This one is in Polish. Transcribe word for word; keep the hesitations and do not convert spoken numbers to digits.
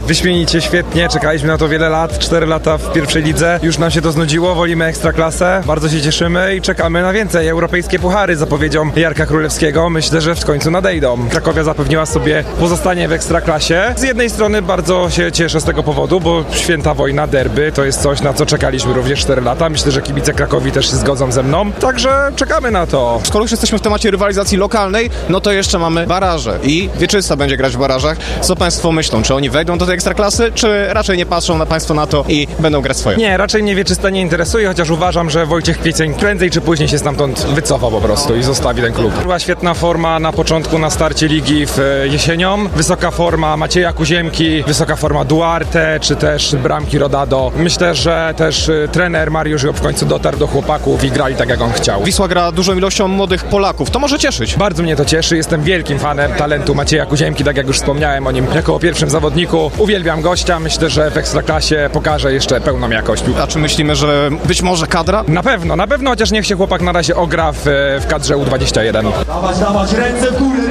Wyśmienicie, świetnie, czekaliśmy na to wiele lat, cztery lata w pierwszej lidze, już nam się to znudziło, wolimy Ekstraklasę, bardzo się cieszymy i czekamy na więcej. Europejskie puchary zapowiedzią Jarka Królewskiego, myślę, że w końcu nadejdą. Krakowia zapewniła sobie pozostanie w Ekstraklasie. Z jednej strony bardzo się cieszę z tego powodu, bo święta wojna, derby, to jest coś, na co czekaliśmy również cztery lata. Myślę, że kibice Krakowi też się zgodzą ze mną, także czekamy na to. Skoro już jesteśmy w temacie rywalizacji lokalnej, no to jeszcze mamy baraże i Wieczysta będzie grać w barażach. Co państwo myślą? Czy oni wejdą do tej Ekstraklasy, czy raczej nie patrzą na państwo na to i będą grać swoje? Nie, raczej mnie Wieczysta nie interesuje, chociaż uważam, że Wojciech Kwiecień prędzej czy później się stamtąd wycofa po prostu i zostawi ten klub. Była świetna forma na początku, na starcie ligi w jesienią. Wysoka forma Macieja Kuziemki, wysoka forma Duarte, czy też bramki Rodado. Myślę, że też trener Mariusz Job w końcu dotarł do chłopaków i grali tak, jak on chciał. Wisła gra dużą ilością młodych Polaków. To może cieszyć. Bardzo mnie to cieszy. Jestem wielkim fanem talentu Macieja Kuziemki, tak jak już wspomniałem o nim jako o pierwszym zawodniku. Uwielbiam gościa. Myślę, że w Ekstraklasie pokaże jeszcze pełną jakość. A czy myślimy, że być może kadra? Na pewno, na pewno, chociaż niech się chłopak na razie ogra w, w kadrze U dwadzieścia jeden. Dawać, dawać, ręce w górę,